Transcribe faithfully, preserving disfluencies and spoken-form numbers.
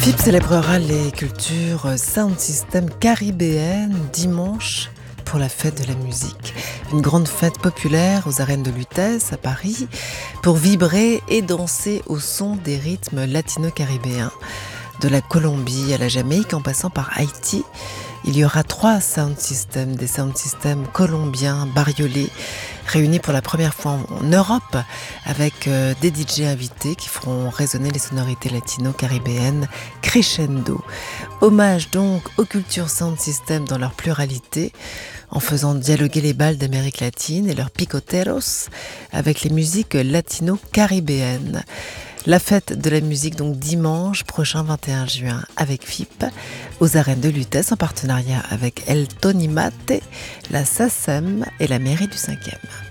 F I P célébrera les cultures Sound System caribéennes dimanche pour la fête de la musique. Une grande fête populaire aux arènes de Lutèce à Paris pour vibrer et danser au son des rythmes latino-caribéens. De la Colombie à la Jamaïque en passant par Haïti, il y aura trois sound systems, des sound systems colombiens, bariolés, réunis pour la première fois en Europe avec euh, des D J invités qui feront résonner les sonorités latino-caribéennes crescendo. Hommage donc aux cultures sound system dans leur pluralité, en faisant dialoguer les balles d'Amérique latine et leurs picoteros avec les musiques latino-caribéennes. La fête de la musique donc dimanche prochain vingt et un juin avec F I P aux arènes de Lutèce en partenariat avec El Tonimate, la SACEM et la mairie du cinquième.